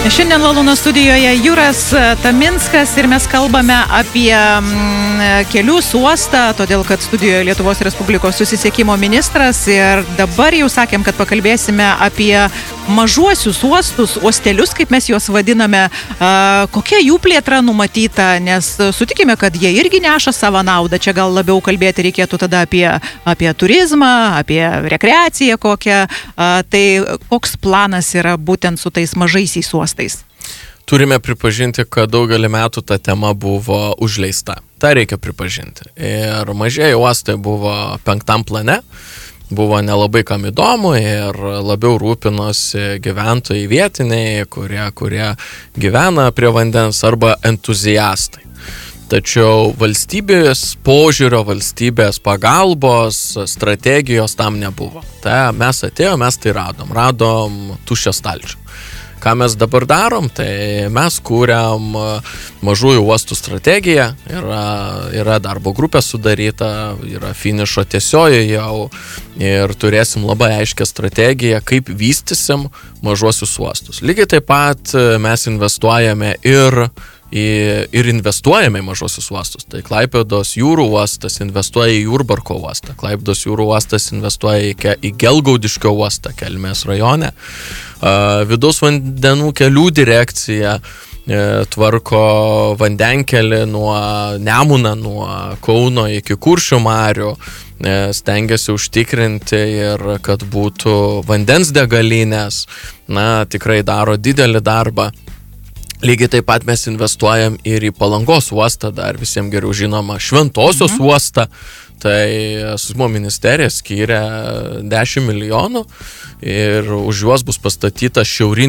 Šiandien Lalūno studijoje Juras Taminskas ir mes kalbame apie kelius uostą, todėl kad studijoje Lietuvos Respublikos susisiekimo ministras ir dabar jau sakėm, kad pakalbėsime apie mažuosius uostus, uostelius, kaip mes juos vadiname, kokia jų plėtra numatyta, nes sutikime, kad jie irgi neša savo naudą. Čia gal labiau kalbėti reikėtų tada apie turizmą, apie rekreaciją kokią. Tai koks planas yra būtent su tais mažaisiais uostais? Turime pripažinti, kad daugelį metų ta tema buvo užleista. Tai reikia pripažinti. Ir mažieji uostai buvo 5. plane, buvo nelabai kam įdomu ir labiau rūpinosi gyventojai vietiniai, kurie gyvena prie vandens, arba entuziastai. Tačiau valstybės požiūrio, valstybės pagalbos, strategijos tam nebuvo. Tai mes atėjom, mes tai radom tuščią stalčių. Ką mes dabar darom, tai mes kūrėm mažųjų uostų strategiją, yra darbo grupė sudaryta, yra finišo tiesioji jau ir turėsim labai aiškę strategiją, kaip vystysim mažuosius uostus. Lygiai taip pat mes investuojame ir investuojame į mažosius uostus. Tai Klaipėdos jūrų uostas investuoja į Jurbarko uostą. Klaipėdos jūrų uostas investuoja į Gelgaudiškio uostą Kelmės rajone. Vidaus vandenų kelių direkcija tvarko vandenkelį nuo Nemuno, nuo Kauno iki Kuršių marių, stengiasi užtikrinti ir kad būtų vandens degalinės, tikrai daro didelį darbą. Lygiai taip pat mes investuojam ir į Palangos uostą, dar visiems geriau žinoma Šventosios uostą. Tai susisiekimo ministerija skyrė 10 milijonų ir už juos bus pastatytas šiaurinė